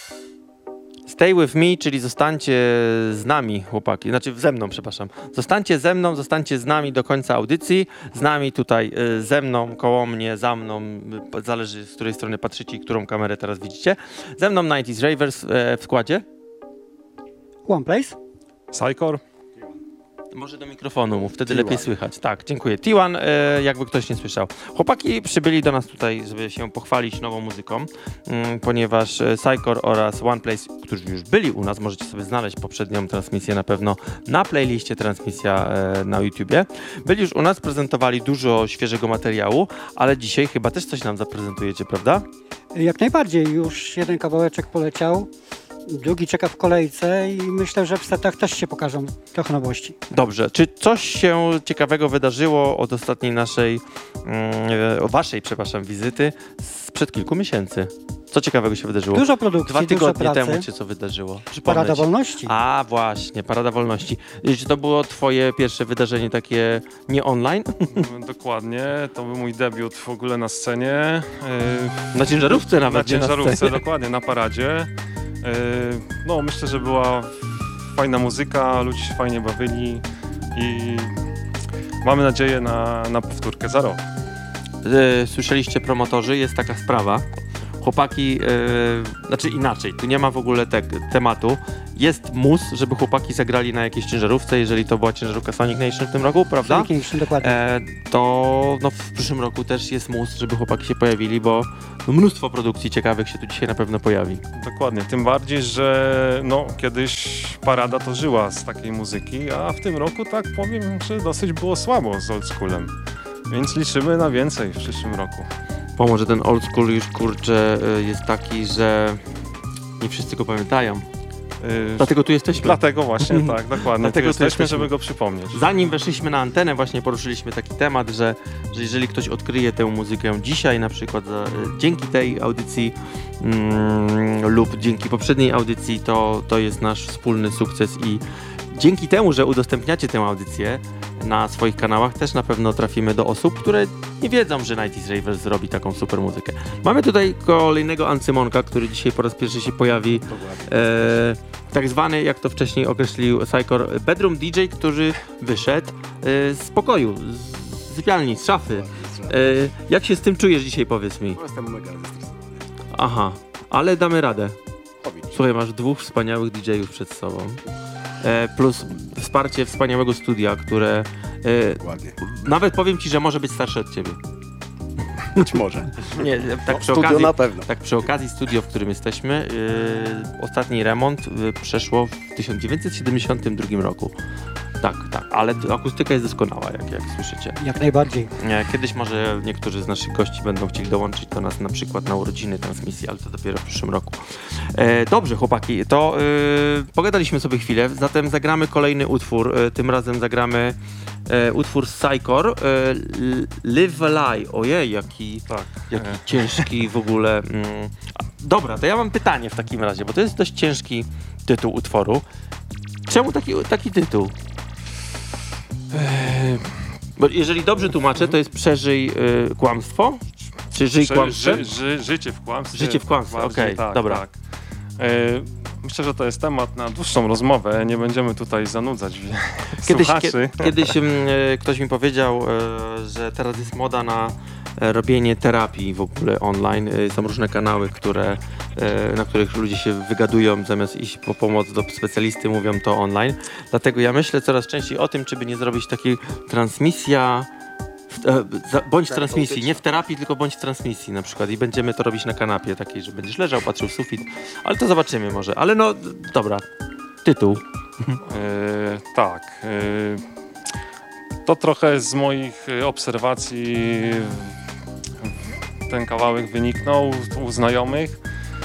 Stay with me, czyli zostańcie z nami, chłopaki. Znaczy ze mną, przepraszam. Zostańcie ze mną, zostańcie z nami do końca audycji. Z nami tutaj, ze mną, koło mnie, za mną. Zależy, z której strony patrzycie i którą kamerę teraz widzicie. Ze mną 90s Ravers w składzie. OnePlace. Psychor. Może do mikrofonu mów, wtedy T1. lepiej słychać. Tak, dziękuję. T1, jakby ktoś nie słyszał. Chłopaki przybyli do nas tutaj, żeby się pochwalić nową muzyką, ponieważ Psychor oraz OnePlace, którzy już byli u nas, możecie sobie znaleźć poprzednią transmisję na pewno na playliście transmisja na YouTubie. Byli już u nas, prezentowali dużo świeżego materiału, ale dzisiaj chyba też coś nam zaprezentujecie, prawda? Jak najbardziej. Już jeden kawałeczek poleciał, drugi czeka w kolejce i myślę, że w setach też się pokażą trochę nowości. Dobrze. Czy coś się ciekawego wydarzyło od ostatniej naszej, waszej, przepraszam, wizyty sprzed kilku miesięcy? Co ciekawego się wydarzyło? Dużo produkcji, 2 dużo tygodnie pracy. temu cię co wydarzyło? Przypomnę Parada ci. Wolności. A właśnie, Parada Wolności. I czy to było twoje pierwsze wydarzenie takie nie online? Dokładnie, to był mój debiut w ogóle na scenie. Na ciężarówce Na nawet, nie ciężarówce, scenie. dokładnie, na paradzie. No, myślę, że była fajna muzyka, ludzie się fajnie bawili i mamy nadzieję na powtórkę za rok. Słyszeliście promotorzy, jest taka sprawa. Chłopaki, znaczy inaczej, tu nie ma w ogóle tematu. Jest mus, żeby chłopaki zagrali na jakiejś ciężarówce, jeżeli to była ciężarówka Sonic Nation w tym roku, prawda? Sonic Nation, dokładnie. To no, w przyszłym roku też jest mus, żeby chłopaki się pojawili, bo no, mnóstwo produkcji ciekawych się tu dzisiaj na pewno pojawi. Dokładnie, tym bardziej, że no, kiedyś Parada to żyła z takiej muzyki, a w tym roku tak powiem, że dosyć było słabo z oldschoolem. Więc liczymy na więcej w przyszłym roku. Może ten old school już kurczę jest taki, że nie wszyscy go pamiętają. Dlatego tu jesteśmy. Dlatego właśnie, tak, dokładnie. Dlatego tu jesteśmy, jesteśmy. żeby go przypomnieć. Zanim weszliśmy na antenę, właśnie poruszyliśmy taki temat, że jeżeli ktoś odkryje tę muzykę dzisiaj, na przykład dzięki tej audycji lub dzięki poprzedniej audycji, to jest nasz wspólny sukces i dzięki temu, że udostępniacie tę audycję na swoich kanałach, też na pewno trafimy do osób, które nie wiedzą, że 90s Ravers zrobi taką super muzykę. Mamy tutaj kolejnego Ancymonka, który dzisiaj po raz pierwszy się pojawi. Tak zwany, jak to wcześniej określił Psychor, bedroom DJ, który wyszedł z pokoju, z sypialni, z szafy. Jak się z tym czujesz dzisiaj, powiedz mi? Jestem mega zestresowany. Aha, ale damy radę. Powiedz. Słuchaj, masz 2 wspaniałych DJ-ów przed sobą. Plus wsparcie wspaniałego studia, które Dokładnie. nawet powiem ci, że może być starsze od ciebie. Być może. Nie, tak przy Studio okazji, na pewno. tak przy okazji studio, w którym jesteśmy, ostatni remont przeszło w 1972 roku. Tak, ale akustyka jest doskonała, jak słyszycie. Jak najbardziej. Kiedyś może niektórzy z naszych gości będą chcieli dołączyć do nas na przykład na urodziny transmisji, ale to dopiero w przyszłym roku. Dobrze, chłopaki, to pogadaliśmy sobie chwilę, zatem zagramy kolejny utwór. Tym razem zagramy utwór z Psychor, Live a Lie. Ojej, jaki ciężki w ogóle. Dobra, to ja mam pytanie w takim razie, bo to jest dość ciężki tytuł utworu. Czemu taki tytuł? Bo jeżeli dobrze tłumaczę, to jest przeżyj kłamstwo? Czy żyj kłamstwem? Życie w kłamstwie. Życie w kłamstwie, okej, tak, dobra. Tak. Myślę, że to jest temat na dłuższą rozmowę. Nie będziemy tutaj zanudzać słuchaczy. Kiedyś ktoś mi powiedział, że teraz jest moda na robienie terapii w ogóle online. Są różne kanały, na których ludzie się wygadują, zamiast iść po pomoc do specjalisty, mówią to online. Dlatego ja myślę coraz częściej o tym, czy by nie zrobić takiej transmisja, bądź w transmisji, nie w terapii, tylko bądź w transmisji na przykład i będziemy to robić na kanapie takiej, że będziesz leżał, patrzył w sufit, ale to zobaczymy może, ale no dobra, tytuł. Tak. To trochę z moich obserwacji ten kawałek wyniknął u znajomych.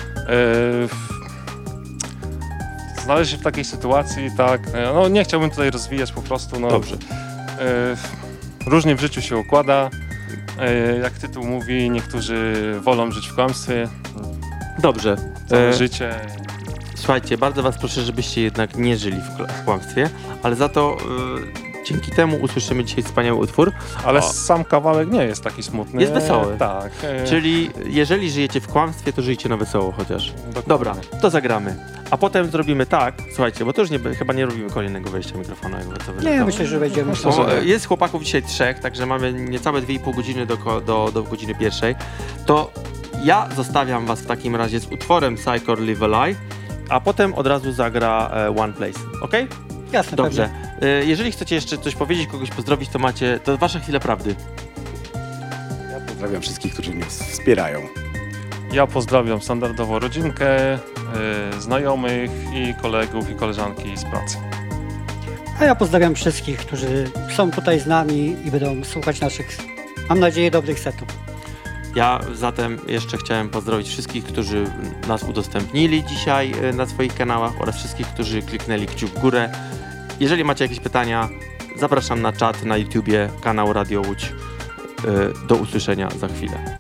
Znaleźć się w takiej sytuacji, tak, no nie chciałbym tutaj rozwijać po prostu, no. Dobrze. Różnie w życiu się układa. Jak tytuł mówi, niektórzy wolą żyć w kłamstwie. Dobrze. Całe życie. Słuchajcie, bardzo was proszę, żebyście jednak nie żyli w kłamstwie, ale za to dzięki temu usłyszymy dzisiaj wspaniały utwór. Ale O. sam kawałek nie jest taki smutny. Jest wesoły. Tak. Czyli jeżeli żyjecie w kłamstwie, to żyjcie na wesoło chociaż. Dokładnie. Dobra, to zagramy. A potem zrobimy tak, słuchajcie, bo to już chyba nie robimy kolejnego wejścia mikrofonu. Nie, myślę, że wejdziemy. Myślę, że- Jest chłopaków dzisiaj 3, także mamy niecałe 2,5 godziny do godziny 1. To ja zostawiam was w takim razie z utworem Psychor Live a Lie, a potem od razu zagra One Place, okej? Jasne, Dobrze. pewnie. Jeżeli chcecie jeszcze coś powiedzieć, kogoś pozdrowić, to wasza chwila prawdy. Ja pozdrawiam wszystkich, którzy mnie wspierają. Ja pozdrawiam standardowo rodzinkę, znajomych i kolegów i koleżanki z pracy. A ja pozdrawiam wszystkich, którzy są tutaj z nami i będą słuchać naszych, mam nadzieję, dobrych setów. Ja zatem jeszcze chciałem pozdrowić wszystkich, którzy nas udostępnili dzisiaj na swoich kanałach oraz wszystkich, którzy kliknęli kciuk w górę. Jeżeli macie jakieś pytania, zapraszam na czat na YouTubie, kanał Radio Łódź. Do usłyszenia za chwilę.